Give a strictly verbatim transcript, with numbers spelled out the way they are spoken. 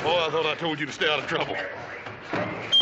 Oh, I thought I told you to stay out of trouble.